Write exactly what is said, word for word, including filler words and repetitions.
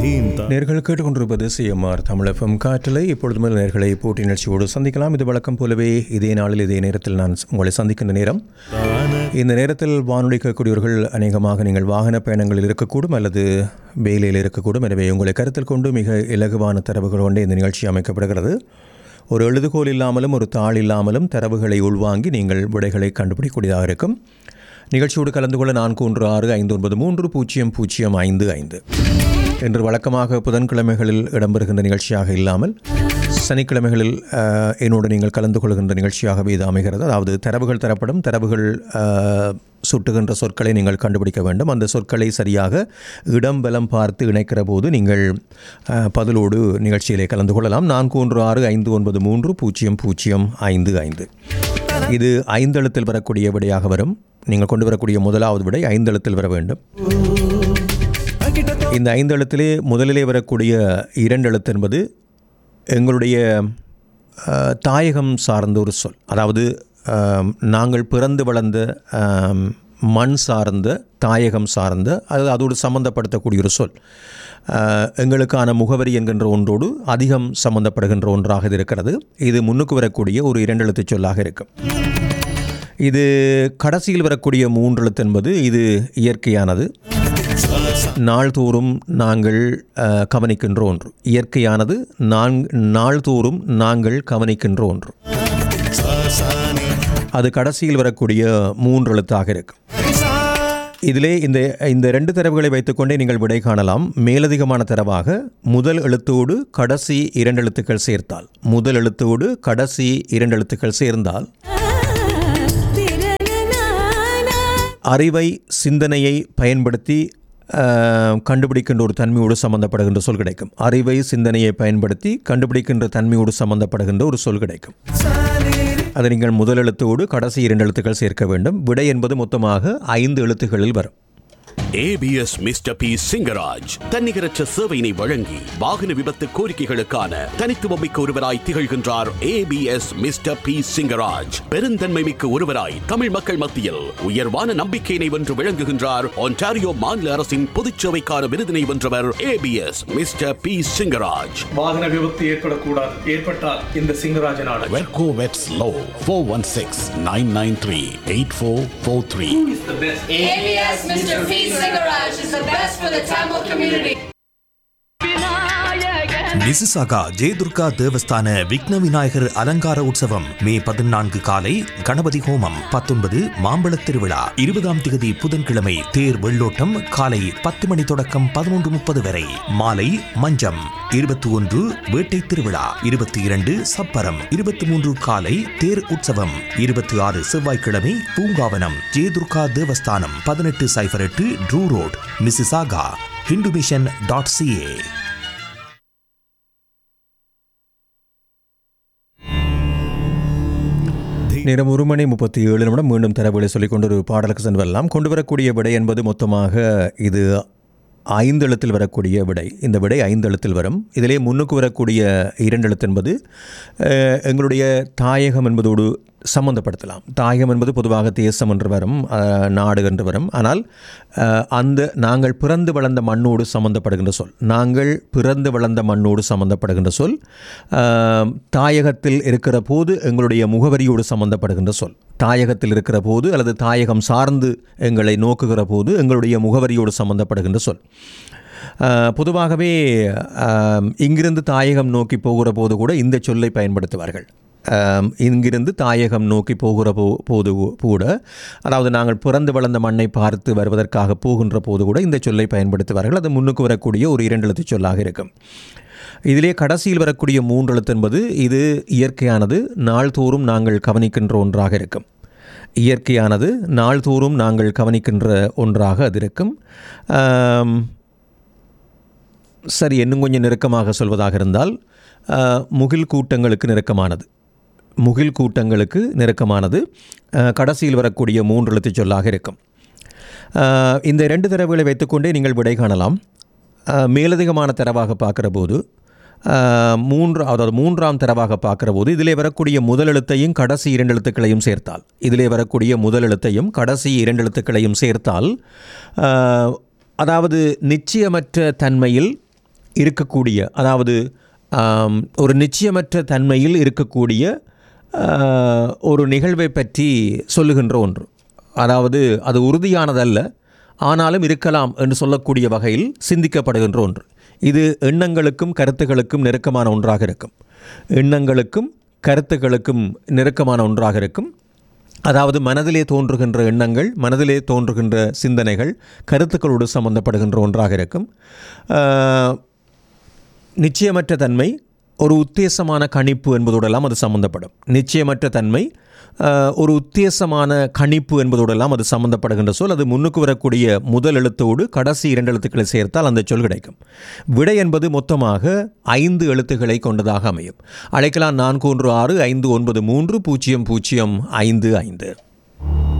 நேர்கள் கேட்டுக்கொண்டிருப்பது CMR Tamil FM காற்றலை. இப்பொழுது முதல் நேர்களை போட்டி நிகழ்ச்சியோடு சந்திக்கலாம். இது வழக்கம் போலவே இதே நாளில் இதே நேரத்தில் நான் உங்களை சந்திக்கின்ற நேரம். இந்த நேரத்தில் வானொலி கேட்கக்கூடியவர்கள் அநேகமாக நீங்கள் வாகன பயணங்களில் இருக்கக்கூடும் அல்லது வேலையில் இருக்கக்கூடும். எனவே உங்களை கருத்தில் கொண்டு மிக இலகுவான தரவுகள் கொண்டு இந்த நிகழ்ச்சி அமைக்கப்படுகிறது. ஒரு எழுதுகோல் இல்லாமலும் ஒரு தாள் இல்லாமலும் தரவுகளை உள்வாங்கி நீங்கள் விடைகளை கண்டுபிடிக்கக்கூடியதாக இருக்கும். நிகழ்ச்சியோடு கலந்து கொள்ள நான்கு ஒன்று ஆறு ஐந்து ஒன்பது மூன்று பூஜ்ஜியம் பூஜ்ஜியம் ஐந்து ஐந்து. இன்று வழக்கமாக புதன்கிழமைகளில் இடம்பெறுகின்ற நிகழ்ச்சியாக இல்லாமல் சனிக்கிழமைகளில் என்னோடு நீங்கள் கலந்து கொள்கின்ற நிகழ்ச்சியாகவே இது அமைகிறது. அதாவது தரவுகள் தரப்படும், தரவுகள் சுட்டுகின்ற சொற்களை நீங்கள் கண்டுபிடிக்க வேண்டும். அந்த சொற்களை சரியாக இடம் பலம் பார்த்து இணைக்கிற போது நீங்கள் பதிலோடு நிகழ்ச்சியிலே கலந்து கொள்ளலாம். நான்கு ஒன்று ஆறு ஐந்து ஒன்பது மூன்று பூஜ்ஜியம் பூஜ்ஜியம் ஐந்து ஐந்து. இது ஐந்தெழுத்தில் வரக்கூடிய விடையாக வரும். நீங்கள் கொண்டு வரக்கூடிய முதலாவது விடை ஐந்தெழுத்தில் வர வேண்டும். இந்த ஐந்தெழுத்திலே முதலிலே வரக்கூடிய இரண்டு எழுத்து என்பது எங்களுடைய தாயகம் சார்ந்த ஒரு சொல். அதாவது நாங்கள் பிறந்து வளர்ந்த மண் சார்ந்த, தாயகம் சார்ந்த, அது அதோடு சம்பந்தப்படுத்தக்கூடிய ஒரு சொல். எங்களுக்கான முகவரி என்கின்ற ஒன்றோடு அதிகம் சம்பந்தப்படுகின்ற ஒன்றாக இது இருக்கிறது. இது முன்னுக்கு வரக்கூடிய ஒரு இரண்டு எழுத்து சொல்லாக இருக்கும். இது கடைசியில் வரக்கூடிய மூன்று எழுத்து என்பது இது இயற்கையானது, நாள்தோறும் நாங்கள் கவனிக்கின்ற ஒன்று. இயற்கையானது நான் நாள்தோறும் நாங்கள் கவனிக்கின்ற ஒன்று. அது கடைசியில் வரக்கூடிய மூன்று எழுத்தாக இருக்கும். இதிலே இந்த இந்த ரெண்டு தரவுகளை வைத்துக்கொண்டே நீங்கள் விடை காணலாம். மேலதிகமான தரவாக முதல் எழுத்தோடு கடைசி இரண்டு எழுத்துக்கள் சேர்த்தால், முதல் எழுத்தோடு கடைசி இரண்டு எழுத்துக்கள் சேர்ந்தால் அறிவை, சிந்தனையை பயன்படுத்தி கண்டுபிடிக்கின்ற ஒரு தன்மையோடு சம்பந்தப்படுகின்ற சொல் கிடைக்கும். அறிவை, சிந்தனையை பயன்படுத்தி கண்டுபிடிக்கின்ற தன்மையோடு சம்பந்தப்படுகின்ற ஒரு சொல் கிடைக்கும். அதை நீங்கள் முதல் எழுத்தோடு கடைசி இரண்டு எழுத்துக்கள் சேர்க்க வேண்டும். விடை என்பது மொத்தமாக ஐந்து எழுத்துக்களில் வரும். ஏபிஎஸ் மிஸ்டர் பி சிங்கராஜ் தன்னிகரற்ற சேவையினை வழங்கி வாகன விபத்து கோரிக்கைகளுக்கான தனித்துவமிக்க ஒருவராய் திகழ்கின்றார். ஏபிஎஸ் மிஸ்டர் பி சிங்கராஜ் பெருந்தன்மை மிக்க ஒருவராய் தமிழ் மக்கள் மத்தியில் உயர்வான நம்பிக்கையினை வென்று விளங்குகின்றார். ஒன்டாரியோ மாநில அரசின் பொதுச்சேவைக்கான விருதினை வென்றவர் ஏபிஎஸ் மிஸ்டர் பி சிங்கராஜ். வாகன விபத்து ஏற்படக்கூடாது, ஏற்பட்டால் இந்த சிங்கராஜன் ஆட வெர்கோ வெட்ஸ் low four one six nine nine three eight four four three. ABS mister P. Singaraj is the best for the Tamil community. Mississauga Jayadurga தேவஸ்தான விக்ன விநாயகர் அலங்கார உற்சவம் மே பதினான்கு காலை கணபதி ஹோமம், பத்தொன்பது மாம்பழத் திருவிழா, இருபதாம் திகதி புதன்கிழமை தேர் வெள்ளோட்டம் காலை பத்து மணி தொடக்கம் பதினொன்று முப்பது வரை, மாலை மஞ்சம், இருபத்தி ஒன்று வேட்டை திருவிழா, இருபத்தி இரண்டு சப்பரம், இருபத்தி மூன்று காலை தேர் உற்சவம், இருபத்தி ஆறு செவ்வாய்க்கிழமை பூங்காவனம் ஜெயதுர்கா தேவஸ்தானம், பதினெட்டு சைபர் எட்டு true road, Mississauga. Hindu mission dot CA. நேரம் ஒரு மணி முப்பத்தி ஏழு நிமிடம். மீண்டும் தரவுகளை சொல்லிக்கொண்டு ஒரு பாடலுக்கு சென்று வரலாம். கொண்டு வரக்கூடிய விடை என்பது மொத்தமாக இது ஐந்து எழுத்தில் வரக்கூடிய விடை. இந்த விடை ஐந்து எழுத்தில் வரும். இதிலே முன்னுக்கு வரக்கூடிய இரண்டு எழுத்து என்பது எங்களுடைய தாயகம் என்பதோடு சம்பந்தப்படுத்தலாம். தாயகம் என்பது பொதுவாக தேசம் என்று வரும், நாடு என்று வரும். ஆனால் அந்த நாங்கள் பிறந்து வளர்ந்த மண்ணோடு சம்பந்தப்படுகின்ற சொல், நாங்கள் பிறந்து வளர்ந்த மண்ணோடு சம்பந்தப்படுகின்ற சொல், தாயகத்தில் இருக்கிற போது எங்களுடைய முகவரியோடு சம்பந்தப்படுகின்ற சொல். தாயகத்தில் இருக்கிற போது அல்லது தாயகம் சார்ந்து எங்களை நோக்குகிற போது எங்களுடைய முகவரியோடு சம்பந்தப்படுகின்ற சொல். பொதுவாகவே இங்கிருந்து தாயகம் நோக்கி போகிற போது கூட இந்த சொல்லை பயன்படுத்துவார்கள். இங்கிருந்து தாயகம் நோக்கி போகிற போ போது கூட அதாவது நாங்கள் பிறந்து வளர்ந்த மண்ணை பார்த்து வருவதற்காக போகின்ற போது கூட இந்த சொல்லை பயன்படுத்துவார்கள். அது முன்னுக்கு வரக்கூடிய ஒரு இரண்டு எழுத்து சொல்லாக இருக்கும். இதிலே கடைசியில் வரக்கூடிய மூன்று எழுத்து என்பது இது இயற்கையானது, நாள்தோறும் நாங்கள் கவனிக்கின்ற ஒன்றாக இருக்கும். இயற்கையானது, நாள்தோறும் நாங்கள் கவனிக்கின்ற ஒன்றாக அது இருக்கும். சரி, இன்னும் கொஞ்சம் நெருக்கமாக சொல்வதாக இருந்தால் முகில் கூட்டங்களுக்கு நெருக்கமானது. முகில் கூட்டங்களுக்கு நெருக்கமானது கடைசியில் வரக்கூடிய மூன்று எழுத்து சொல்லாக இருக்கும். இந்த இரண்டு தரவுகளை வைத்துக்கொண்டே நீங்கள் விடை காணலாம். மேலதிகமான தரவாக பார்க்குற போது மூன்று அதாவது மூன்றாம் தரவாக பார்க்குற போது இதிலே வரக்கூடிய முதல் எழுத்தையும் கடைசி இரண்டு எழுத்துக்களையும் சேர்த்தால் இதிலே வரக்கூடிய முதல் எழுத்தையும் கடைசி இரண்டு எழுத்துக்களையும் சேர்த்தால் அதாவது நிச்சயமற்ற தன்மையில் இருக்கக்கூடிய, அதாவது ஆம், ஒரு நிச்சயமற்ற தன்மையில் இருக்கக்கூடிய ஆ, ஒரு நிகழ்வை பற்றி சொல்லுகின்ற ஒன்று. அதாவது அது உறுதியானதல்ல, ஆனாலும் இருக்கலாம் என்று சொல்லக்கூடிய வகையில் சிந்திக்கப்படுகின்ற ஒன்று. இது எண்ணங்களுக்கும் கருத்துக்களுக்கும் நெருக்கமான ஒன்றாக இருக்கும். எண்ணங்களுக்கும் கருத்துக்களுக்கும் நெருக்கமான ஒன்றாக இருக்கும். அதாவது மனதிலே தோன்றுகின்ற எண்ணங்கள், மனதிலே தோன்றுகின்ற சிந்தனைகள் கருத்துக்களோடு சம்பந்தப்படுகின்ற ஒன்றாக இருக்கும். நிச்சயமற்ற தன்மை ஒரு உத்தேசமான கணிப்பு என்பதோடெல்லாம் அது சம்பந்தப்படும். நிச்சயமற்ற தன்மை ஒரு உத்தேசமான கணிப்பு என்பதோடெல்லாம் அது சம்பந்தப்படுகின்ற சொல். அது முன்னுக்கு வரக்கூடிய முதல் எழுத்தோடு கடைசி இரண்டு எழுத்துக்களை சேர்த்தால் அந்த சொல் கிடைக்கும். விடை என்பது மொத்தமாக ஐந்து எழுத்துக்களை கொண்டதாக அமையும். அழைக்கலாம் நான்கு ஒன்று ஆறு ஐந்து ஒன்பது மூன்று பூஜ்ஜியம் பூஜ்ஜியம் ஐந்து ஐந்து.